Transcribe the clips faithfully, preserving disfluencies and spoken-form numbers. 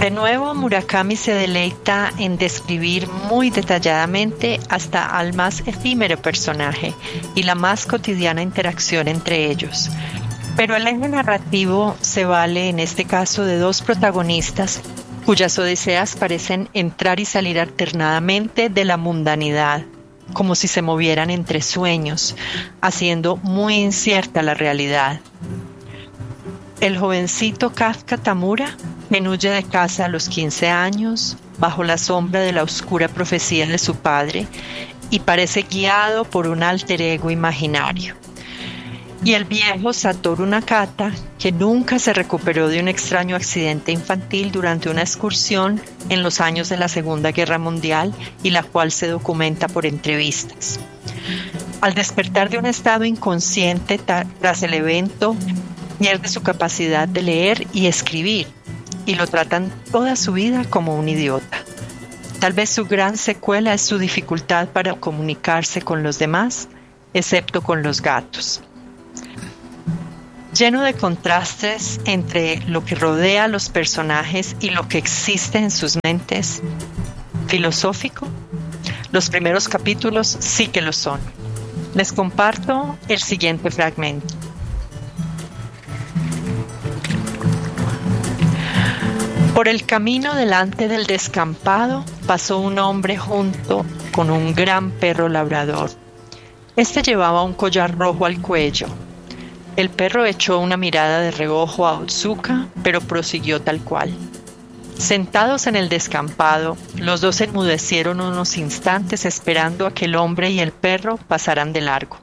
De nuevo, Murakami se deleita en describir muy detalladamente hasta al más efímero personaje y la más cotidiana interacción entre ellos. Pero el eje narrativo se vale en este caso de dos protagonistas cuyas odiseas parecen entrar y salir alternadamente de la mundanidad, como si se movieran entre sueños, haciendo muy incierta la realidad. El jovencito Kafka Tamura, quien huye de casa a los quince años, bajo la sombra de la oscura profecía de su padre, y parece guiado por un alter ego imaginario. Y el viejo Satoru Nakata, que nunca se recuperó de un extraño accidente infantil durante una excursión en los años de la Segunda Guerra Mundial y la cual se documenta por entrevistas. Al despertar de un estado inconsciente tras el evento, pierde su capacidad de leer y escribir, y lo tratan toda su vida como un idiota. Tal vez su gran secuela es su dificultad para comunicarse con los demás, excepto con los gatos. Lleno de contrastes entre lo que rodea a los personajes y lo que existe en sus mentes, filosófico, los primeros capítulos sí que lo son. Les comparto el siguiente fragmento. Por el camino delante del descampado pasó un hombre junto con un gran perro labrador. Este llevaba un collar rojo al cuello. El perro echó una mirada de reojo a Otsuka, pero prosiguió tal cual. Sentados en el descampado, los dos enmudecieron unos instantes esperando a que el hombre y el perro pasaran de largo.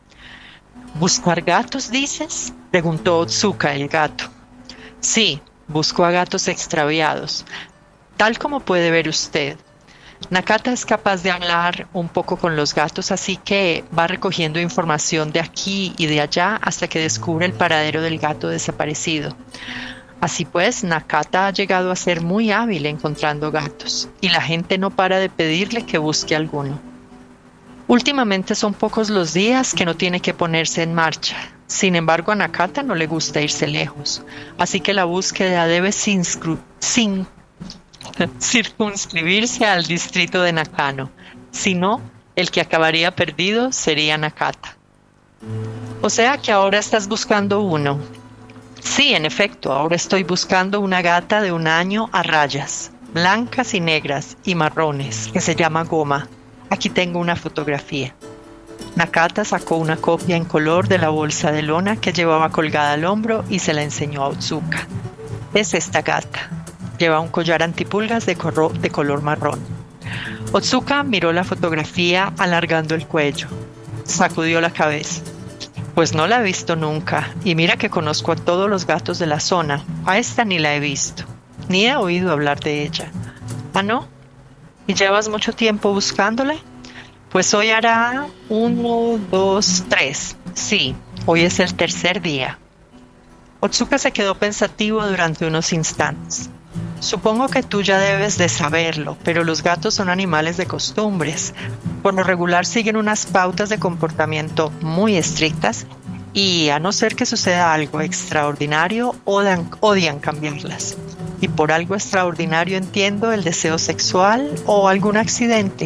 ¿Buscar gatos, dices?, preguntó Otsuka, el gato. Sí, busco a gatos extraviados, tal como puede ver usted. Nakata es capaz de hablar un poco con los gatos, así que va recogiendo información de aquí y de allá hasta que descubre el paradero del gato desaparecido. Así pues, Nakata ha llegado a ser muy hábil encontrando gatos, y la gente no para de pedirle que busque alguno. Últimamente son pocos los días que no tiene que ponerse en marcha. Sin embargo, a Nakata no le gusta irse lejos, así que la búsqueda debe sin, sin circunscribirse al distrito de Nakano. Si no, el que acabaría perdido sería Nakata. O sea que ahora estás buscando uno. Sí, en efecto, ahora estoy buscando una gata de un año a rayas, blancas y negras y marrones, que se llama Goma. Aquí tengo una fotografía. Nakata sacó una copia en color de la bolsa de lona que llevaba colgada al hombro y se la enseñó a Otsuka. Es esta gata. Lleva un collar antipulgas de, corro- de color marrón. Otsuka miró la fotografía alargando el cuello. Sacudió la cabeza. Pues no la he visto nunca, y mira que conozco a todos los gatos de la zona. A esta ni la he visto, ni he oído hablar de ella. ¿Ah, no? ¿Y llevas mucho tiempo buscándola? Pues hoy hará uno, dos, tres. Sí, hoy es el tercer día. Otsuka se quedó pensativo durante unos instantes. Supongo que tú ya debes de saberlo, pero los gatos son animales de costumbres. Por lo regular siguen unas pautas de comportamiento muy estrictas y, a no ser que suceda algo extraordinario, odian, odian cambiarlas. Y por algo extraordinario entiendo el deseo sexual o algún accidente.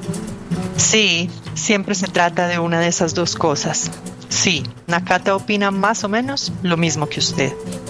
Sí, siempre se trata de una de esas dos cosas. Sí, Nakata opina más o menos lo mismo que usted.